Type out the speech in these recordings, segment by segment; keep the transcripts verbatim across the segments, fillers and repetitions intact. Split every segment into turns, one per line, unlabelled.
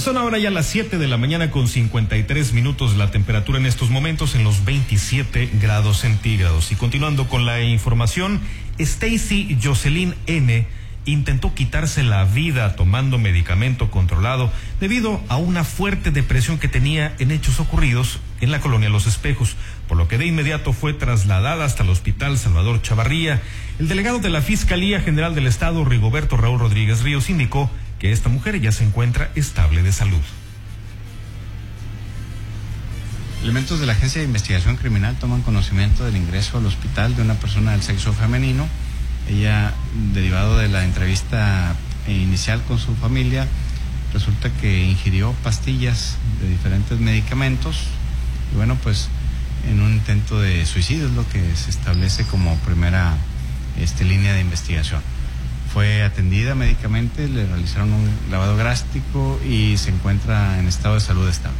Son ahora ya las siete de la mañana con cincuenta y tres minutos, la temperatura en estos momentos en los veintisiete grados centígrados. Y continuando con la información, Stacy Jocelyn N. intentó quitarse la vida tomando medicamento controlado debido a una fuerte depresión que tenía en hechos ocurridos en la colonia Los Espejos, por lo que de inmediato fue trasladada hasta el Hospital Salvador Chavarría. El delegado de la Fiscalía General del Estado, Rigoberto Raúl Rodríguez Ríos, indicó que esta mujer ya se encuentra estable de salud.
Elementos de la Agencia de Investigación Criminal toman conocimiento del ingreso al hospital de una persona del sexo femenino. Ella, derivado de la entrevista inicial con su familia, resulta que ingirió pastillas de diferentes medicamentos y bueno, pues en un intento de suicidio es lo que se establece como primera este, línea de investigación. Fue atendida médicamente, le realizaron un lavado gástrico y se encuentra en estado de salud estable.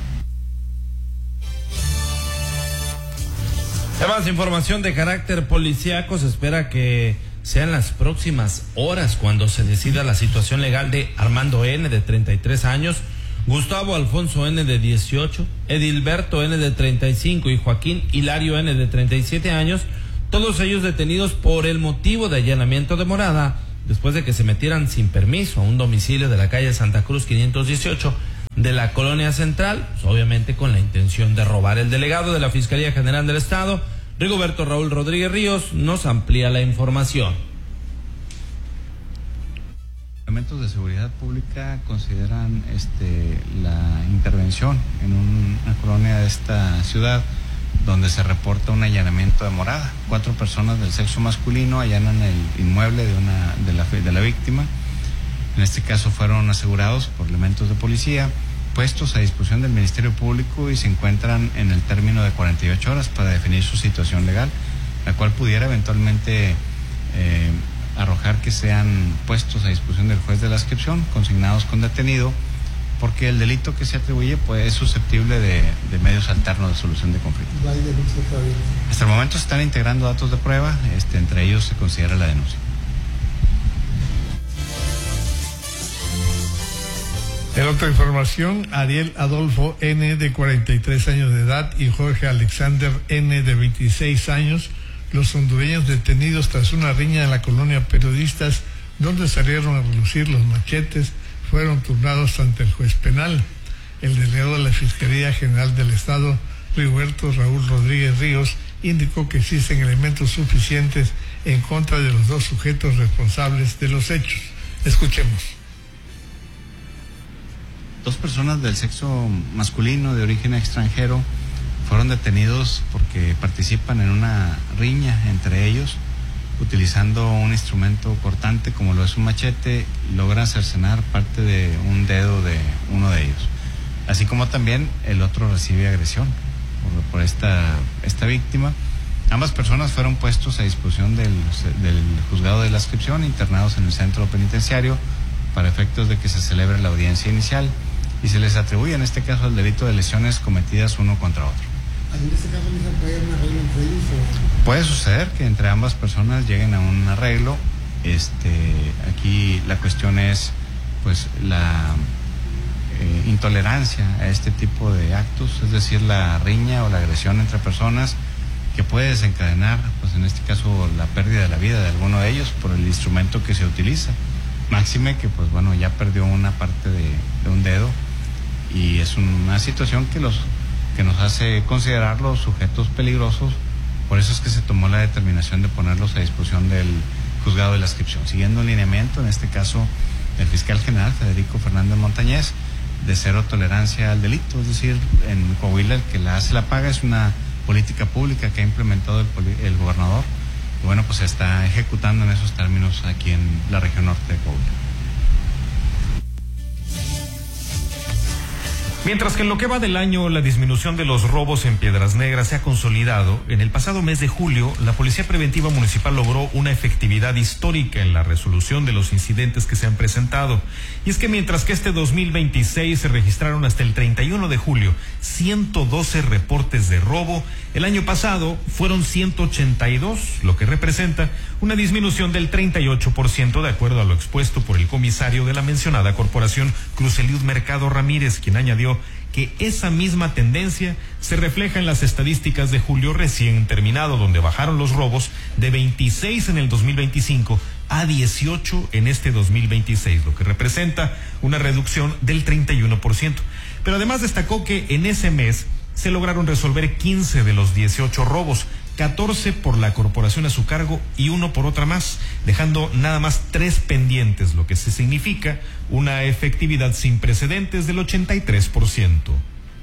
Además, información de carácter policíaco, se espera que sean las próximas horas cuando se decida la situación legal de Armando N. de treinta y tres años, Gustavo Alfonso N. de dieciocho, Edilberto N. de treinta y cinco y Joaquín Hilario N. de treinta y siete años, todos ellos detenidos por el motivo de allanamiento de morada, después de que se metieran sin permiso a un domicilio de la calle Santa Cruz quinientos dieciocho de la Colonia Central, pues obviamente con la intención de robar. El delegado de la Fiscalía General del Estado, Rigoberto Raúl Rodríguez Ríos, nos amplía la información.
Elementos de seguridad pública consideran este, la intervención en un, una colonia de esta ciudad donde se reporta un allanamiento de morada. Cuatro personas del sexo masculino allanan el inmueble de, una, de, la, de la víctima. En este caso fueron asegurados por elementos de policía, puestos a disposición del Ministerio Público y se encuentran en el término de cuarenta y ocho horas para definir su situación legal, la cual pudiera eventualmente eh, arrojar que sean puestos a disposición del juez de la adscripción, consignados con detenido, porque el delito que se atribuye pues, es susceptible de, de medios alternos de solución de conflictos. Hasta el momento se están integrando datos de prueba, este, entre ellos se considera la denuncia.
En otra información, Ariel Adolfo N. de cuarenta y tres años de edad y Jorge Alexander N. de veintiséis años, los hondureños detenidos tras una riña en la colonia Periodistas, donde salieron a relucir los machetes, fueron turnados ante el juez penal. El delegado de la Fiscalía General del Estado, Rigoberto Raúl Rodríguez Ríos, indicó que existen elementos suficientes en contra de los dos sujetos responsables de los hechos. Escuchemos.
Dos personas del sexo masculino de origen extranjero fueron detenidos porque participan en una riña entre ellos, utilizando un instrumento cortante como lo es un machete, logran cercenar parte de un dedo de uno de ellos. Así como también el otro recibe agresión por, por esta, esta víctima. Ambas personas fueron puestos a disposición del, del juzgado de la adscripción, internados en el centro penitenciario para efectos de que se celebre la audiencia inicial y se les atribuye en este caso el delito de lesiones cometidas uno contra otro.
¿En este caso no puede haber un arreglo entre ellos? O...
Puede suceder que entre ambas personas lleguen a un arreglo. Este, aquí la cuestión es pues la eh, intolerancia a este tipo de actos, es decir, la riña o la agresión entre personas que puede desencadenar, pues en este caso, la pérdida de la vida de alguno de ellos por el instrumento que se utiliza. Máxime que pues bueno, ya perdió una parte de, de un dedo y es una situación que los que nos hace considerarlos sujetos peligrosos, por eso es que se tomó la determinación de ponerlos a disposición del juzgado de la adscripción, siguiendo el lineamiento, en este caso, del fiscal general Federico Fernández Montañez, de cero tolerancia al delito, es decir, en Coahuila el que la hace la paga, es una política pública que ha implementado el, el gobernador, y bueno, pues se está ejecutando en esos términos aquí en la región norte de Coahuila.
Mientras que en lo que va del año la disminución de los robos en Piedras Negras se ha consolidado, en el pasado mes de julio la Policía Preventiva Municipal logró una efectividad histórica en la resolución de los incidentes que se han presentado. Y es que mientras que este dos mil veintiséis se registraron hasta el treinta y uno de julio ciento doce reportes de robo, el año pasado fueron ciento ochenta y dos, lo que representa una disminución del treinta y ocho por ciento de acuerdo a lo expuesto por el comisario de la mencionada corporación, Cruz Eliud Mercado Ramírez, quien añadió que esa misma tendencia se refleja en las estadísticas de julio recién terminado, donde bajaron los robos de veintiséis en el dos mil veinticinco a dieciocho en este dos mil veintiséis, lo que representa una reducción del treinta y uno por ciento. Pero además destacó que en ese mes se lograron resolver quince de los dieciocho robos, catorce por la corporación a su cargo y uno por otra más, dejando nada más tres pendientes, lo que se significa una efectividad sin precedentes del ochenta y tres por ciento.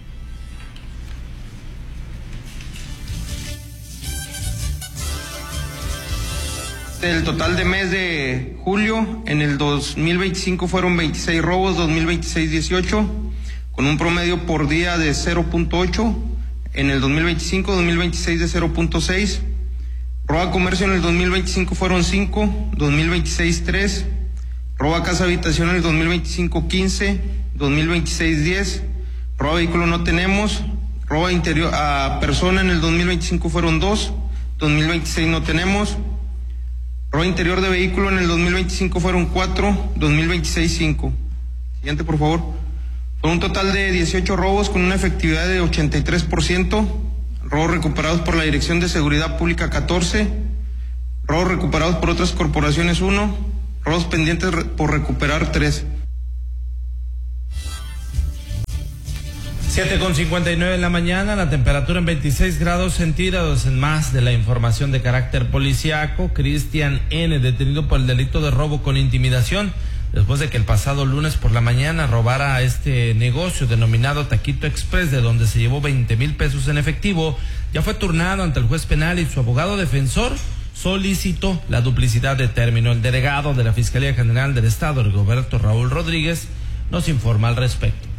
El total de mes de julio, en el dos mil veinticinco fueron veintiséis robos, dos mil veintiséis dieciocho, con un promedio por día de cero punto ocho. En el dos mil veinticinco, dos mil veintiséis de cero punto seis. Robo a comercio en el dos mil veinticinco fueron cinco, dos mil veintiséis tres. Robo a casa habitación en el dos mil veinticinco quince, dos mil veintiséis diez. Robo a vehículo no tenemos. Robo a interior a persona en el dos mil veinticinco fueron dos, dos mil veintiséis no tenemos. Robo interior de vehículo en el dos mil veinticinco fueron cuatro, dos mil veintiséis cinco. Siguiente, por favor. Con un total de dieciocho robos con una efectividad de ochenta y tres por ciento, robos recuperados por la Dirección de Seguridad Pública catorce, robos recuperados por otras corporaciones uno, robos pendientes por recuperar tres.
siete con cincuenta y nueve de la mañana, la temperatura en veintiséis grados centígrados. En más de la información de carácter policiaco, Cristian N., detenido por el delito de robo con intimidación, después de que el pasado lunes por la mañana robara a este negocio denominado Taquito Express, de donde se llevó veinte mil pesos en efectivo, ya fue turnado ante el juez penal y su abogado defensor solicitó la duplicidad de término. El delegado de la Fiscalía General del Estado, Rigoberto Raúl Rodríguez, nos informa al respecto.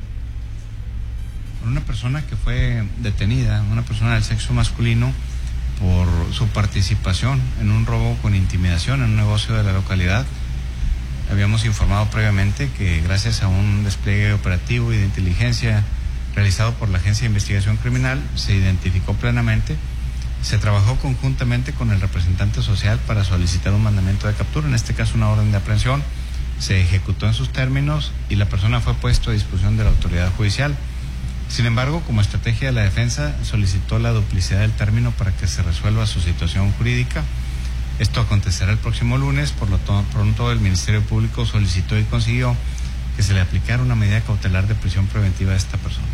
Una persona que fue detenida, una persona del sexo masculino, por su participación en un robo con intimidación en un negocio de la localidad. Habíamos informado previamente que gracias a un despliegue operativo y de inteligencia realizado por la Agencia de Investigación Criminal se identificó plenamente, se trabajó conjuntamente con el representante social para solicitar un mandamiento de captura, en este caso una orden de aprehensión, se ejecutó en sus términos y la persona fue puesto a disposición de la autoridad judicial. Sin embargo, como estrategia de la defensa, solicitó la duplicidad del término para que se resuelva su situación jurídica. Esto acontecerá el próximo lunes, por lo pronto el Ministerio Público solicitó y consiguió que se le aplicara una medida cautelar de prisión preventiva a esta persona.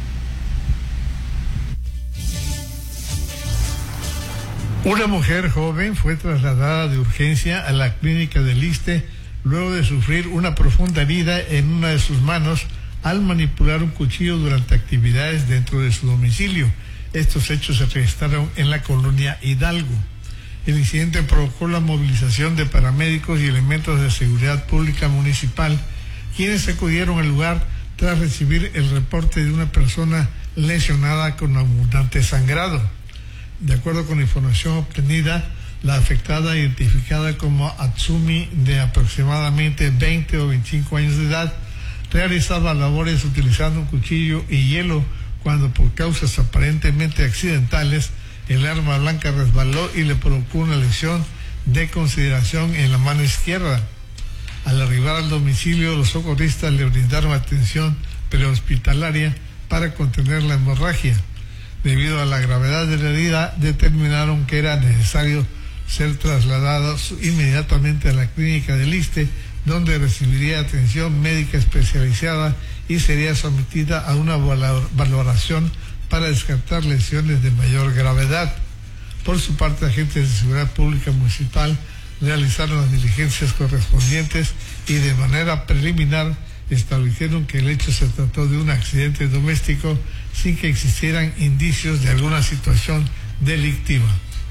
Una mujer joven fue trasladada de urgencia a la clínica del Iste luego de sufrir una profunda herida en una de sus manos al manipular un cuchillo durante actividades dentro de su domicilio. Estos hechos se registraron en la colonia Hidalgo. El incidente provocó la movilización de paramédicos y elementos de seguridad pública municipal, quienes acudieron al lugar tras recibir el reporte de una persona lesionada con abundante sangrado. De acuerdo con la información obtenida, la afectada, identificada como Atsumi, de aproximadamente veinte o veinticinco años de edad, realizaba labores utilizando un cuchillo y hielo cuando, por causas aparentemente accidentales, el arma blanca resbaló y le provocó una lesión de consideración en la mano izquierda. Al arribar al domicilio, los socorristas le brindaron atención prehospitalaria para contener la hemorragia. Debido a la gravedad de la herida, determinaron que era necesario ser trasladados inmediatamente a la clínica del Iste, donde recibiría atención médica especializada y sería sometida a una valoración para descartar lesiones de mayor gravedad. Por su parte, agentes de seguridad pública municipal realizaron las diligencias correspondientes y de manera preliminar establecieron que el hecho se trató de un accidente doméstico sin que existieran indicios de alguna situación delictiva.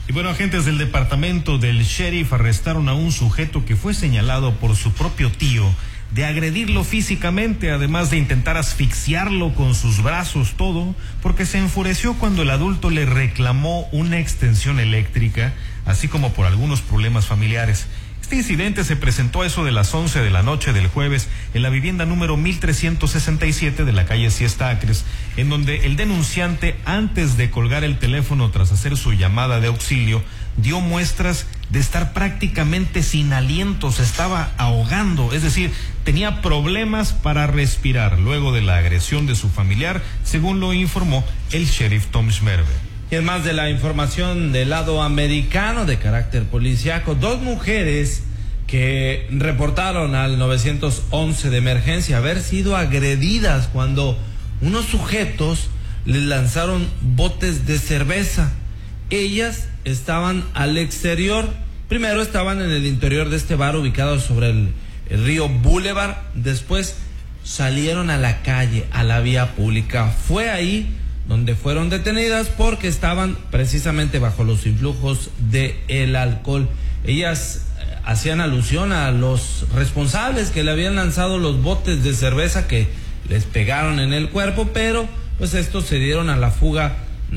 Y bueno, agentes del departamento del sheriff arrestaron a un sujeto que fue señalado por su propio tío de agredirlo físicamente, además de intentar asfixiarlo con sus brazos, todo, porque se enfureció cuando el adulto le reclamó una extensión eléctrica, así como por algunos problemas familiares. Este incidente se presentó a eso de las once de la noche del jueves en la vivienda número mil trescientos sesenta y siete de la calle Siesta Acres, en donde el denunciante, antes de colgar el teléfono tras hacer su llamada de auxilio, dio muestras de estar prácticamente sin aliento, se estaba ahogando, es decir, tenía problemas para respirar luego de la agresión de su familiar, según lo informó el sheriff Tom Schmerber.
Y en más de la información del lado americano de carácter policiaco, dos mujeres que reportaron al nueve once de emergencia haber sido agredidas cuando unos sujetos les lanzaron botes de cerveza. Ellas estaban al exterior, primero estaban en el interior de este bar ubicado sobre el, el río Boulevard, después salieron a la calle, a la vía pública. Fue ahí donde fueron detenidas porque estaban precisamente bajo los influjos del alcohol. Ellas eh, hacían alusión a los responsables que le habían lanzado los botes de cerveza que les pegaron en el cuerpo, pero pues estos se dieron a la fuga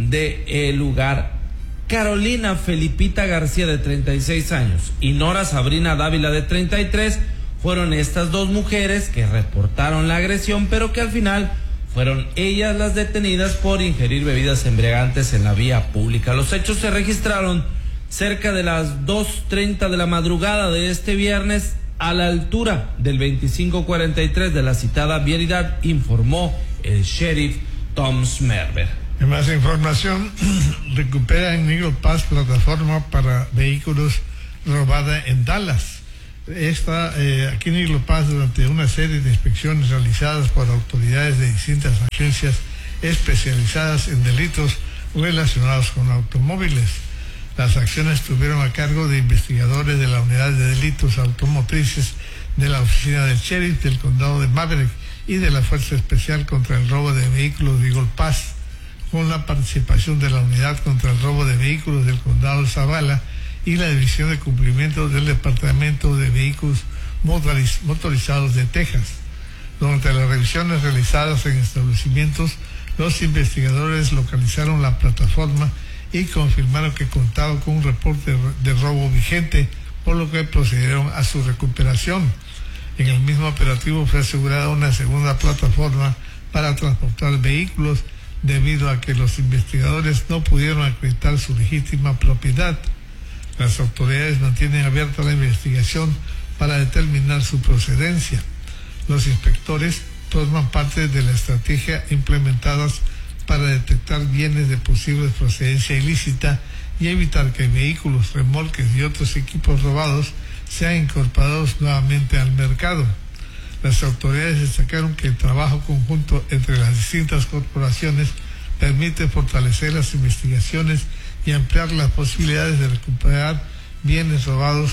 del lugar. Carolina Felipita García, de treinta y seis años, y Nora Sabrina Dávila, de treinta y tres, fueron estas dos mujeres que reportaron la agresión, pero que al final fueron ellas las detenidas por ingerir bebidas embriagantes en la vía pública. Los hechos se registraron cerca de las dos treinta de la madrugada de este viernes a la altura del veinticinco cuarenta y tres de la citada vialidad, informó el sheriff Tom Schmerber.
En más información, recupera en Eagle Pass plataforma para vehículos robada en Dallas. Esta, eh, aquí en Eagle Pass, durante una serie de inspecciones realizadas por autoridades de distintas agencias especializadas en delitos relacionados con automóviles. Las acciones estuvieron a cargo de investigadores de la Unidad de Delitos Automotrices de la Oficina del Sheriff del Condado de Maverick y de la Fuerza Especial contra el Robo de Vehículos de Eagle Pass, con la participación de la Unidad contra el Robo de Vehículos del Condado de Zavala y la División de Cumplimiento del Departamento de Vehículos Motoriz- Motorizados de Texas. Durante las revisiones realizadas en establecimientos, los investigadores localizaron la plataforma y confirmaron que contaba con un reporte de robo vigente, por lo que procedieron a su recuperación. En el mismo operativo fue asegurada una segunda plataforma para transportar vehículos, debido a que los investigadores no pudieron acreditar su legítima propiedad. Las autoridades mantienen abierta la investigación para determinar su procedencia. Los inspectores forman parte de la estrategia implementadas para detectar bienes de posible procedencia ilícita y evitar que vehículos, remolques y otros equipos robados sean incorporados nuevamente al mercado. Las autoridades destacaron que el trabajo conjunto entre las distintas corporaciones permite fortalecer las investigaciones y ampliar las posibilidades de recuperar bienes robados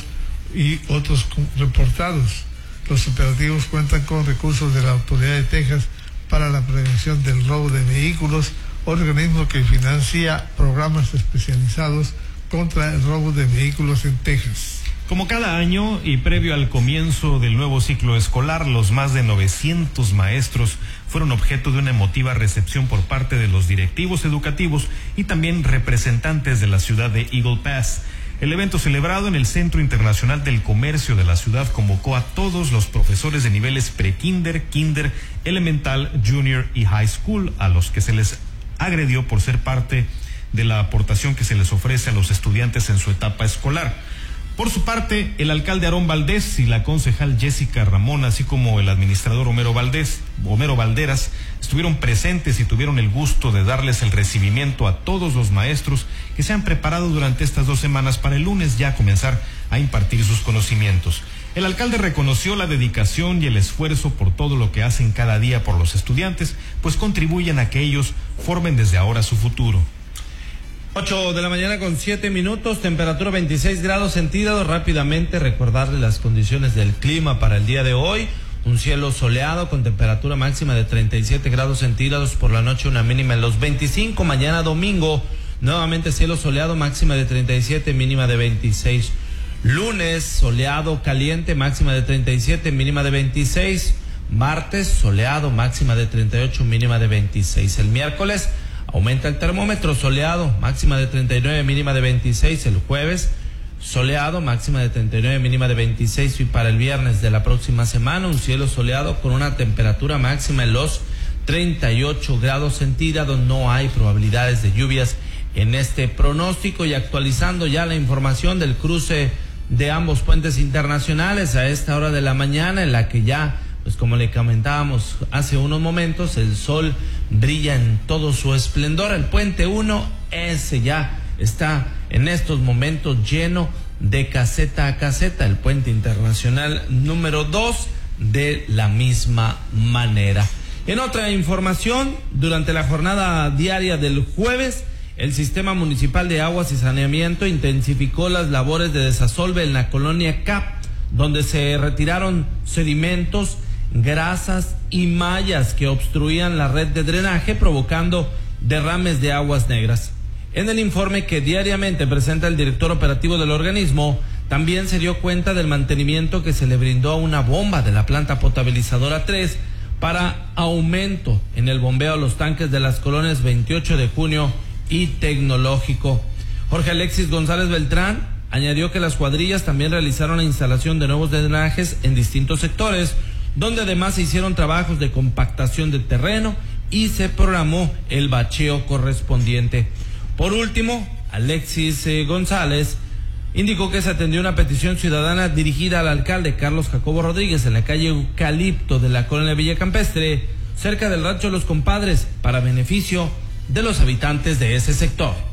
y otros reportados. Los operativos cuentan con recursos de la Autoridad de Texas para la prevención del robo de vehículos, organismo que financia programas especializados contra el robo de vehículos en Texas.
Como cada año y previo al comienzo del nuevo ciclo escolar, los más de novecientos maestros fueron objeto de una emotiva recepción por parte de los directivos educativos y también representantes de la ciudad de Eagle Pass. El evento, celebrado en el Centro Internacional del Comercio de la ciudad, convocó a todos los profesores de niveles pre-kinder, kinder, elemental, junior y high school, a los que se les agredió por ser parte de la aportación que se les ofrece a los estudiantes en su etapa escolar. Por su parte, el alcalde Aarón Valdés y la concejal Jessica Ramón, así como el administrador Homero Valdés, Homero Valderas, estuvieron presentes y tuvieron el gusto de darles el recibimiento a todos los maestros que se han preparado durante estas dos semanas para el lunes ya comenzar a impartir sus conocimientos. El alcalde reconoció la dedicación y el esfuerzo por todo lo que hacen cada día por los estudiantes, pues contribuyen a que ellos formen desde ahora su futuro.
ocho de la mañana con siete minutos, temperatura veintiséis grados centígrados. Rápidamente recordarle las condiciones del clima para el día de hoy. Un cielo soleado con temperatura máxima de treinta y siete grados centígrados, por la noche una mínima en los veinticinco. Mañana domingo, nuevamente cielo soleado, máxima de treinta y siete, mínima de veintiséis. Lunes, soleado, caliente, máxima de treinta y siete, mínima de veintiséis. Martes, soleado, máxima de treinta y ocho, mínima de veintiséis. El miércoles, aumenta el termómetro, soleado, máxima de treinta y nueve, mínima de veintiséis. El jueves, soleado, máxima de treinta y nueve, mínima de veintiséis. Y para el viernes de la próxima semana, un cielo soleado con una temperatura máxima en los treinta y ocho grados centígrados. No hay probabilidades de lluvias en este pronóstico. Y actualizando ya la información del cruce de ambos puentes internacionales a esta hora de la mañana, en la que ya, pues como le comentábamos hace unos momentos, el sol brilla en todo su esplendor. El puente uno, ese ya está en estos momentos lleno de caseta a caseta. El puente internacional número dos de la misma manera. En otra información, durante la jornada diaria del jueves, el Sistema Municipal de Aguas y Saneamiento intensificó las labores de desasolve en la colonia C A P, donde se retiraron sedimentos, grasas y mallas que obstruían la red de drenaje, provocando derrames de aguas negras. En el informe que diariamente presenta el director operativo del organismo, también se dio cuenta del mantenimiento que se le brindó a una bomba de la planta potabilizadora tres para aumento en el bombeo a los tanques de las colonias veintiocho de junio y Tecnológico. Jorge Alexis González Beltrán añadió que las cuadrillas también realizaron la instalación de nuevos drenajes en distintos sectores, donde además se hicieron trabajos de compactación de terreno y se programó el bacheo correspondiente. Por último, Alexis eh, González indicó que se atendió una petición ciudadana dirigida al alcalde Carlos Jacobo Rodríguez en la calle Eucalipto de la colonia Villa Campestre, cerca del rancho Los Compadres, para beneficio de los habitantes de ese sector.